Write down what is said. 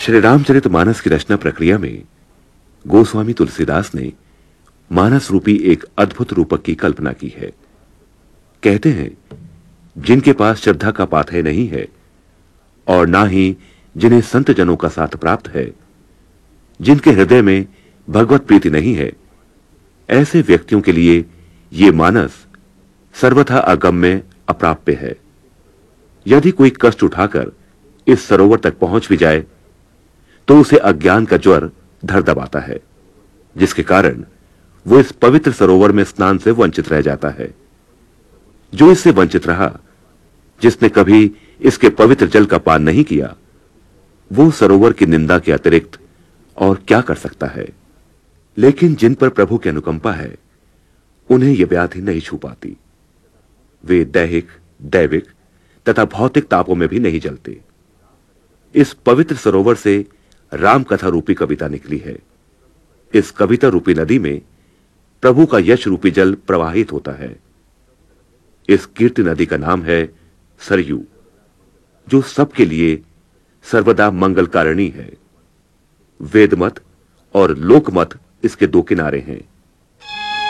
श्री रामचरितमानस की रचना प्रक्रिया में गोस्वामी तुलसीदास ने मानस रूपी एक अद्भुत रूपक की कल्पना की है। कहते हैं, जिनके पास श्रद्धा का पाथेय नहीं है और ना ही जिन्हें संत जनों का साथ प्राप्त है, जिनके हृदय में भगवत प्रीति नहीं है, ऐसे व्यक्तियों के लिए ये मानस सर्वथा अगम्य अप्राप्य है। यदि कोई कष्ट उठाकर इस सरोवर तक पहुंच भी जाए तो उसे अज्ञान का ज्वर धर दबाता है, जिसके कारण वो इस पवित्र सरोवर में स्नान से वंचित रह जाता है। जो इससे वंचित रहा, जिसने कभी इसके पवित्र जल का पान नहीं किया, वो सरोवर की निंदा के अतिरिक्त और क्या कर सकता है। लेकिन जिन पर प्रभु की अनुकंपा है, उन्हें यह व्याधि नहीं छू पाती। वे दैहिक, दैविक तथा भौतिक तापों में भी नहीं जलते। इस पवित्र सरोवर से राम कथा रूपी कविता निकली है। इस कविता रूपी नदी में प्रभु का यश रूपी जल प्रवाहित होता है। इस कीर्ति नदी का नाम है सरयू, जो सबके लिए सर्वदा मंगल कारिणी है। वेदमत और लोकमत इसके दो किनारे हैं।